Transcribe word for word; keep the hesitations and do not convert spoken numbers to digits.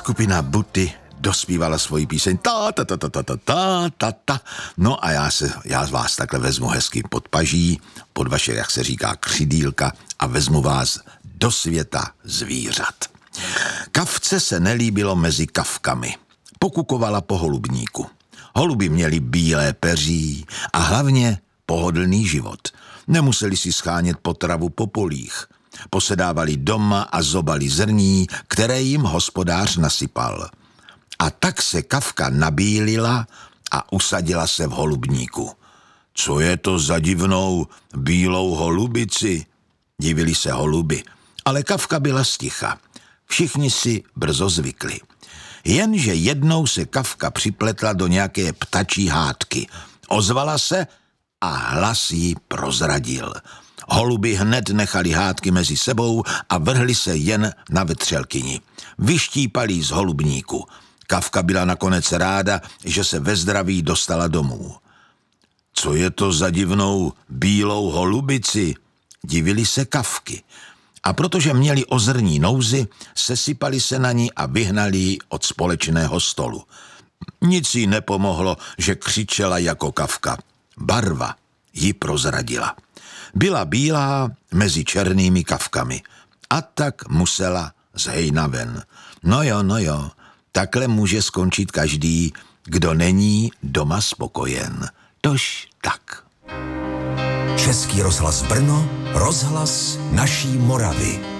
Skupina Buty dospívala svoji píseň ta ta ta ta ta ta ta ta ta. No a já se, já vás takhle vezmu hezky pod paží, pod vaše, jak se říká, křidýlka a vezmu vás do světa zvířat. Kavce se nelíbilo mezi kavkami. Pokukovala po holubníku. Holuby měly bílé peří a hlavně pohodlný život. Nemuseli si schánět potravu po polích. Posedávali doma a zobali zrní, které jim hospodář nasypal. A tak se kavka nabílila a usadila se v holubníku. Co je to za divnou bílou holubici? Divili se holuby, ale kavka byla sticha. Všichni si brzo zvykli. Jenže jednou se kavka připletla do nějaké ptačí hádky. Ozvala se a hlas jí prozradil. Holuby hned nechali hádky mezi sebou a vrhli se jen na vetřelkyni. Vyštípali jí z holubníku. Kavka byla nakonec ráda, že se ve zdraví dostala domů. Co je to za divnou bílou holubici? Divili se kavky. A protože měli o zrní nouzi, sesypali se na ní a vyhnali ji od společného stolu. Nic jí nepomohlo, že křičela jako kavka. Barva ji prozradila. Byla bílá mezi černými kavkami a tak musela z hejna ven. No jo, no jo, takhle může skončit každý, kdo není doma spokojen. Tož tak. Český rozhlas Brno, rozhlas naší Moravy.